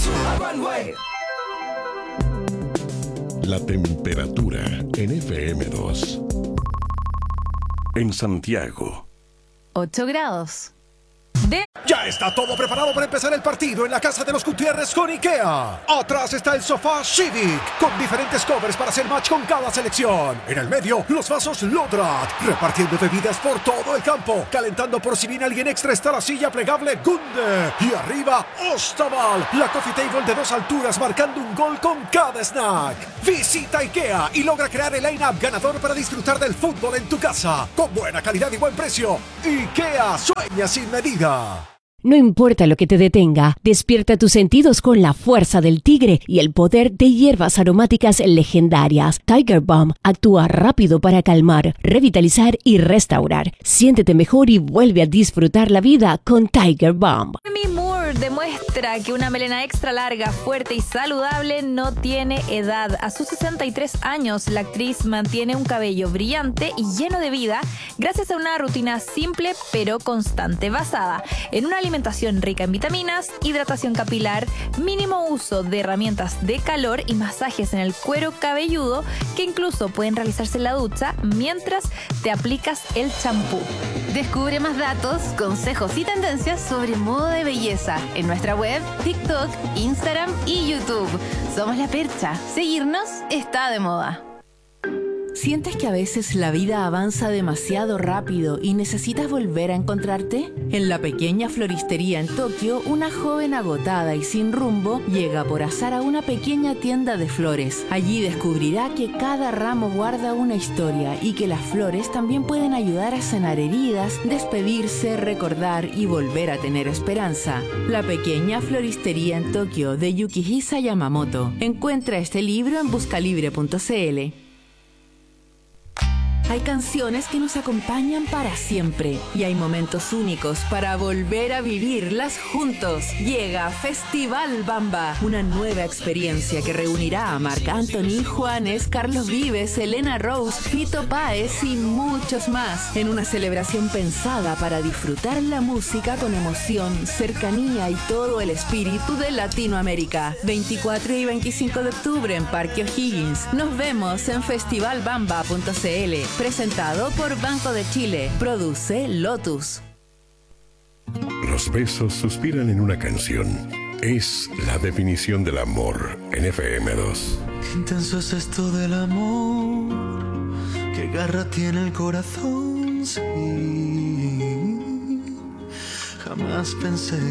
La temperatura en FM2. En Santiago, 8 grados. Ya está todo preparado para empezar el partido en la casa de los Gutiérrez con IKEA. Atrás está el sofá Civic, con diferentes covers para hacer match con cada selección. En el medio, los vasos Lodrat, repartiendo bebidas por todo el campo. Calentando por si viene alguien extra está la silla plegable Gunde. Y arriba, Ostaval, la coffee table de 2 alturas marcando un gol con cada snack. Visita IKEA y logra crear el line-up ganador para disfrutar del fútbol en tu casa. Con buena calidad y buen precio. IKEA, sueña sin medida. No importa lo que te detenga, despierta tus sentidos con la fuerza del tigre y el poder de hierbas aromáticas legendarias. Tiger Balm actúa rápido para calmar, revitalizar y restaurar. Siéntete mejor y vuelve a disfrutar la vida con Tiger Balm. Demi Moore demuestra que una melena extra larga, fuerte y saludable no tiene edad. A sus 63 años, la actriz mantiene un cabello brillante y lleno de vida gracias a una rutina simple pero constante, basada en una alimentación rica en vitaminas, hidratación capilar, mínimo uso de herramientas de calor y masajes en el cuero cabelludo que incluso pueden realizarse en la ducha mientras te aplicas el champú. Descubre más datos, consejos y tendencias sobre moda de belleza en nuestra web, TikTok, Instagram y YouTube. Somos La Percha. Seguirnos está de moda. ¿Sientes que a veces la vida avanza demasiado rápido y necesitas volver a encontrarte? En la pequeña floristería en Tokio, una joven agotada y sin rumbo llega por azar a una pequeña tienda de flores. Allí descubrirá que cada ramo guarda una historia y que las flores también pueden ayudar a sanar heridas, despedirse, recordar y volver a tener esperanza. La pequeña floristería en Tokio de Yukihisa Yamamoto. Encuentra este libro en buscalibre.cl. Hay canciones que nos acompañan para siempre y hay momentos únicos para volver a vivirlas juntos. Llega Festival Bamba, una nueva experiencia que reunirá a Marc Anthony, Juanes, Carlos Vives, Elena Rose, Fito Páez y muchos más, en una celebración pensada para disfrutar la música con emoción, cercanía y todo el espíritu de Latinoamérica. 24 y 25 de octubre en Parque O'Higgins. Nos vemos en festivalbamba.cl. Presentado por Banco de Chile. Produce Lotus. los besos suspiran en una canción. Es la definición del amor en FM2. Qué intenso es esto del amor, qué garra tiene el corazón, sí. Jamás pensé